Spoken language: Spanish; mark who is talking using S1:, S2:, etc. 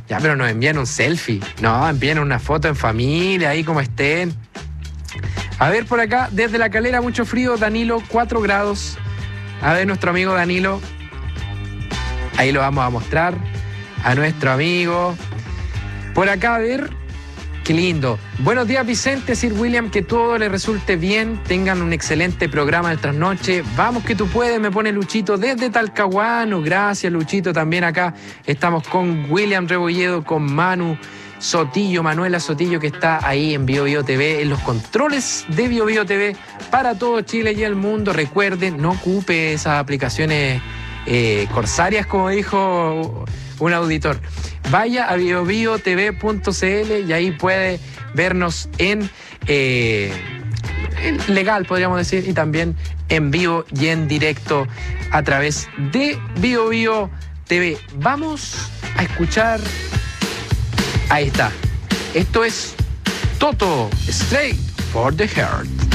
S1: Ya, pero nos envían un selfie. No, envían una foto en familia, ahí como estén. A ver, por acá, desde La Calera, mucho frío, Danilo, 4 grados. A ver, nuestro amigo Danilo. Ahí lo vamos a mostrar. A nuestro amigo. Por acá, a ver. Qué lindo. Buenos días, Vicente, Sir William, que todo le resulte bien. Tengan un excelente programa de trasnoche. Vamos que tú puedes, me pone Luchito desde Talcahuano. Gracias, Luchito. También acá estamos con William Rebolledo, con Manu Sotillo, Manuela Sotillo, que está ahí en Bio Bio TV, en los controles de Bio Bio TV para todo Chile y el mundo. Recuerden, no ocupe esas aplicaciones corsarias, como dijo un auditor. Vaya a biobiotv.cl y ahí puede vernos en legal, podríamos decir, y también en vivo y en directo a través de Bio Bio TV. Vamos a escuchar. Ahí está. Esto es Toto, Straight for the Heart.